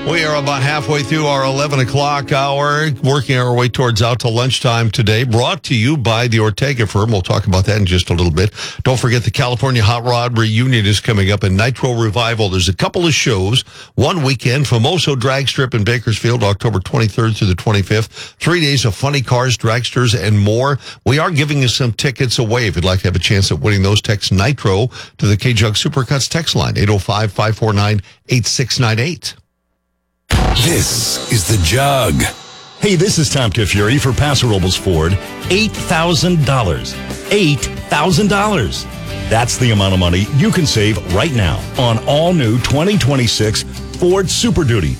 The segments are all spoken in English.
We are about halfway through our 11 o'clock hour, working our way towards out to lunchtime today, brought to you by the Ortega firm. We'll talk about that in just a little bit. Don't forget the California Hot Rod Reunion is coming up in Nitro Revival. There's a couple of shows. One weekend, Famoso Drag Strip in Bakersfield, October 23rd through the 25th. 3 days of funny cars, dragsters, and more. We are giving you some tickets away. If you'd like to have a chance at winning those, text Nitro to the K-Jug Supercuts text line, 805-549-8698. This is The Jug. Hey, this is Tom Kafuri for Paso Robles Ford. $8,000. $8,000. That's the amount of money you can save right now on all new 2026 Ford Super Duty,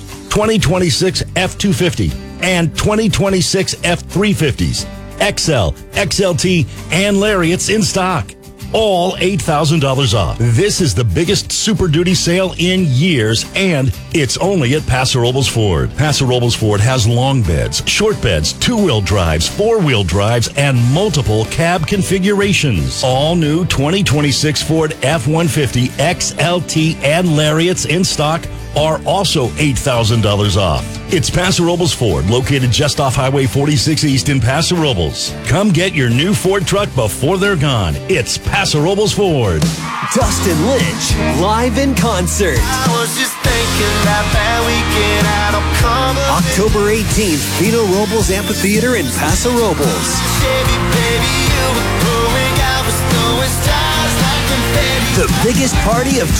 2026 F-250, and 2026 F-350s. XL, XLT, and Lariats in stock. All $8,000 off. This is the biggest Super Duty sale in years, and it's only at Paso Robles Ford. Paso Robles Ford has long beds, short beds, two-wheel drives, four-wheel drives, and multiple cab configurations. All new 2026 Ford F-150, XLT, and Lariats in stock are also $8,000 off. It's Paso Robles Ford, located just off Highway 46 East in Paso Robles. Come get your new Ford truck before they're gone. It's Paso Robles Ford. Dustin Lynch, live in concert. I was just thinking that weekend out of cover. October 18th, Vino Robles Amphitheater in Paso Robles. Chevy, baby, you were blowing, I was throwing stars like confetti. The biggest party of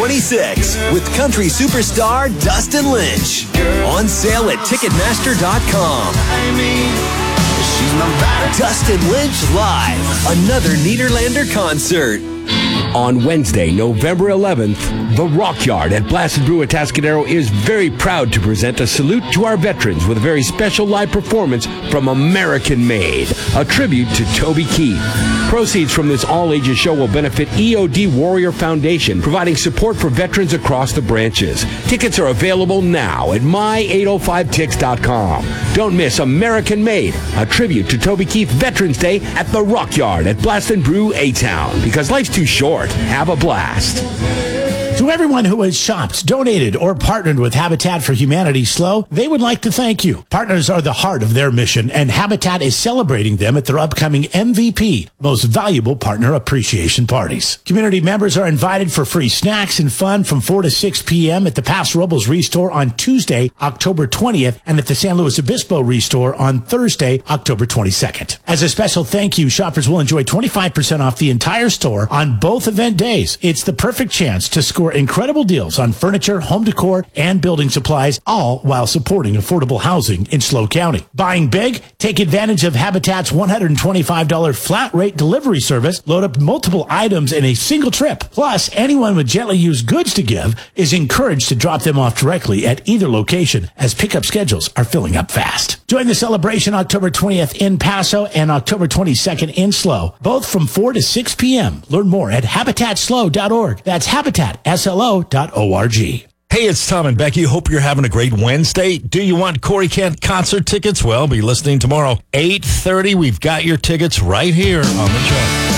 2026 with country superstar Dustin Lynch. On sale at Ticketmaster.com. I mean, she's my ride. Dustin Lynch Live, another Niederlander concert. On Wednesday, November 11th, the Rock Yard at Blasted Brew at Atascadero is very proud to present a salute to our veterans with a very special live performance from American Made, a tribute to Toby Keith. Proceeds from this all-ages show will benefit EOD Warrior Foundation, providing support for veterans across the branches. Tickets are available now at my805tix.com. Don't miss American Made, a tribute to Toby Keith Veterans Day at the Rock Yard at Blasted Brew A-Town. Because life's too short. Have a blast. To everyone who has shopped, donated, or partnered with Habitat for Humanity SLO, they would like to thank you. Partners are the heart of their mission, and Habitat is celebrating them at their upcoming MVP, Most Valuable Partner Appreciation Parties. Community members are invited for free snacks and fun from 4 to 6 p.m. at the Paso Robles Restore on Tuesday, October 20th, and at the San Luis Obispo Restore on Thursday, October 22nd. As a special thank you, shoppers will enjoy 25% off the entire store on both event days. It's the perfect chance to score incredible deals on furniture, home decor, and building supplies, all while supporting affordable housing in SLO County. Buying big? Take advantage of Habitat's $125 flat rate delivery service. Load up multiple items in a single trip. Plus, anyone with gently used goods to give is encouraged to drop them off directly at either location, as pickup schedules are filling up fast. Join the celebration October 20th in Paso and October 22nd in SLO, both from 4 to 6 p.m. Learn more at habitatslo.org. That's habitatslo.org. Hey, it's Tom and Becky. Hope you're having a great Wednesday. Do you want Corey Kent concert tickets? Well, be listening tomorrow, 8:30. We've got your tickets right here on The Jug.